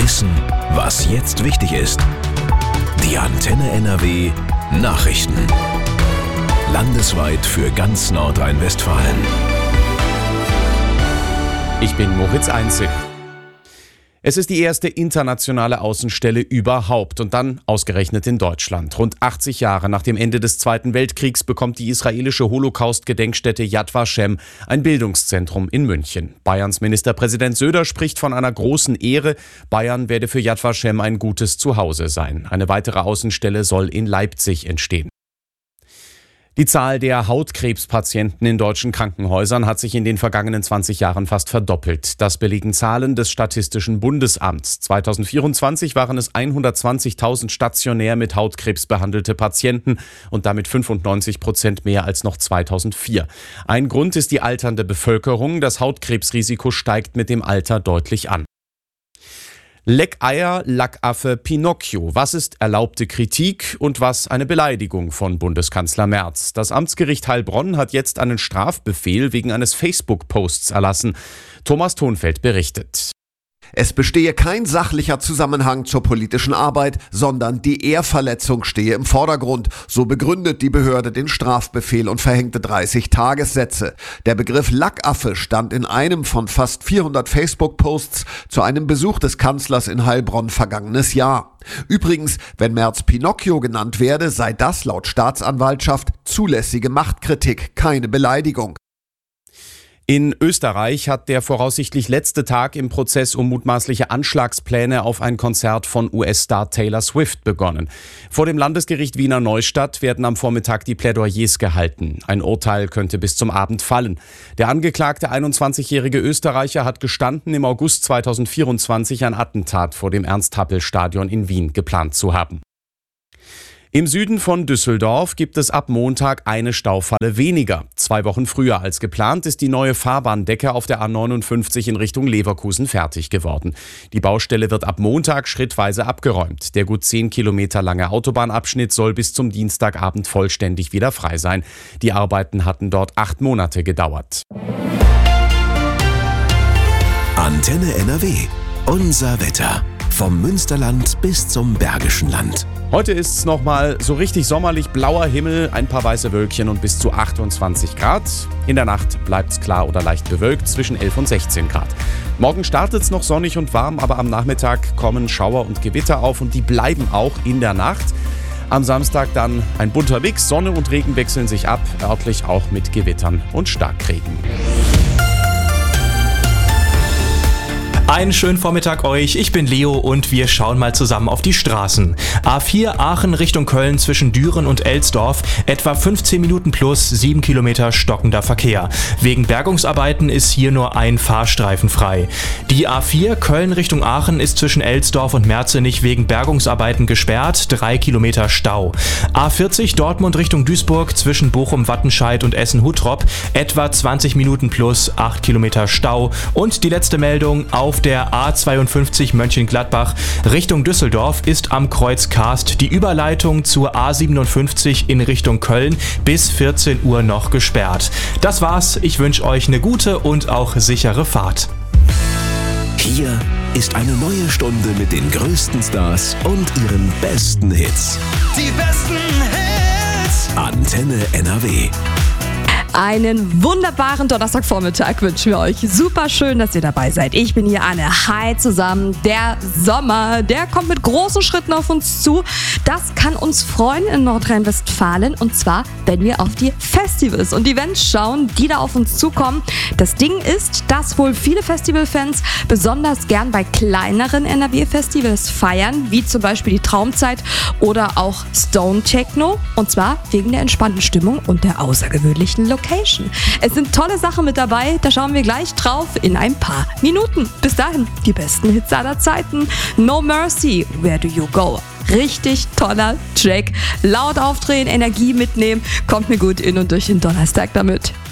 Wissen, was jetzt wichtig ist. Die Antenne NRW Nachrichten. Landesweit für ganz Nordrhein-Westfalen. Ich bin Moritz Einzel. Es ist die erste internationale Außenstelle überhaupt und dann ausgerechnet in Deutschland. Rund 80 Jahre nach dem Ende des Zweiten Weltkriegs bekommt die israelische Holocaust-Gedenkstätte Yad Vashem ein Bildungszentrum in München. Bayerns Ministerpräsident Söder spricht von einer großen Ehre. Bayern werde für Yad Vashem ein gutes Zuhause sein. Eine weitere Außenstelle soll in Leipzig entstehen. Die Zahl der Hautkrebspatienten in deutschen Krankenhäusern hat sich in den vergangenen 20 Jahren fast verdoppelt. Das belegen Zahlen des Statistischen Bundesamts. 2024 waren es 120.000 stationär mit Hautkrebs behandelte Patienten und damit 95% mehr als noch 2004. Ein Grund ist die alternde Bevölkerung. Das Hautkrebsrisiko steigt mit dem Alter deutlich an. Leckeier, Lackaffe, Pinocchio. Was ist erlaubte Kritik und was eine Beleidigung von Bundeskanzler Merz? Das Amtsgericht Heilbronn hat jetzt einen Strafbefehl wegen eines Facebook-Posts erlassen. Thomas Thonfeld berichtet. Es bestehe kein sachlicher Zusammenhang zur politischen Arbeit, sondern die Ehrverletzung stehe im Vordergrund. So begründet die Behörde den Strafbefehl und verhängte 30 Tagessätze. Der Begriff Lackaffe stand in einem von fast 400 Facebook-Posts zu einem Besuch des Kanzlers in Heilbronn vergangenes Jahr. Übrigens, wenn Merz Pinocchio genannt werde, sei das laut Staatsanwaltschaft zulässige Machtkritik, keine Beleidigung. In Österreich hat der voraussichtlich letzte Tag im Prozess um mutmaßliche Anschlagspläne auf ein Konzert von US-Star Taylor Swift begonnen. Vor dem Landesgericht Wiener Neustadt werden am Vormittag die Plädoyers gehalten. Ein Urteil könnte bis zum Abend fallen. Der angeklagte 21-jährige Österreicher hat gestanden, im August 2024 ein Attentat vor dem Ernst-Happel-Stadion in Wien geplant zu haben. Im Süden von Düsseldorf gibt es ab Montag eine Staufalle weniger. 2 Wochen früher als geplant ist die neue Fahrbahndecke auf der A59 in Richtung Leverkusen fertig geworden. Die Baustelle wird ab Montag schrittweise abgeräumt. Der gut 10 Kilometer lange Autobahnabschnitt soll bis zum Dienstagabend vollständig wieder frei sein. Die Arbeiten hatten dort 8 Monate gedauert. Antenne NRW. Unser Wetter. Vom Münsterland bis zum Bergischen Land. Heute ist es nochmal so richtig sommerlich, blauer Himmel, ein paar weiße Wölkchen und bis zu 28 Grad. In der Nacht bleibt es klar oder leicht bewölkt zwischen 11 und 16 Grad. Morgen startet es noch sonnig und warm, aber am Nachmittag kommen Schauer und Gewitter auf und die bleiben auch in der Nacht. Am Samstag dann ein bunter Mix, Sonne und Regen wechseln sich ab, örtlich auch mit Gewittern und Starkregen. Einen schönen Vormittag euch, ich bin Leo und wir schauen mal zusammen auf die Straßen. A4 Aachen Richtung Köln zwischen Düren und Elsdorf, etwa 15 Minuten plus 7 Kilometer stockender Verkehr. Wegen Bergungsarbeiten ist hier nur ein Fahrstreifen frei. Die A4 Köln Richtung Aachen ist zwischen Elsdorf und Merzenich wegen Bergungsarbeiten gesperrt, 3 Kilometer Stau. A40 Dortmund Richtung Duisburg zwischen Bochum-Wattenscheid und Essen-Huttrop, etwa 20 Minuten plus 8 Kilometer Stau. Und die letzte Meldung, auf der A52 Mönchengladbach Richtung Düsseldorf ist am Kreuz Karst die Überleitung zur A57 in Richtung Köln bis 14 Uhr noch gesperrt. Das war's, ich wünsche euch eine gute und auch sichere Fahrt. Hier ist eine neue Stunde mit den größten Stars und ihren besten Hits. Die besten Hits. Antenne NRW. Einen wunderbaren Donnerstagvormittag wünschen wir euch. Super schön, dass ihr dabei seid. Ich bin hier Anne. Hi zusammen. Der Sommer, der kommt mit großen Schritten auf uns zu. Das kann uns freuen in Nordrhein-Westfalen. Und zwar, wenn wir auf die Festivals und Events schauen, die da auf uns zukommen. Das Ding ist, dass wohl viele Festivalfans besonders gern bei kleineren NRW-Festivals feiern, wie zum Beispiel die Traumzeit oder auch Stone Techno. Und zwar wegen der entspannten Stimmung und der außergewöhnlichen Location. Es sind tolle Sachen mit dabei, da schauen wir gleich drauf in ein paar Minuten. Bis dahin, die besten Hits aller Zeiten. No Mercy, Where Do You Go? Richtig toller Track. Laut aufdrehen, Energie mitnehmen, kommt mir gut in und durch den Donnerstag damit.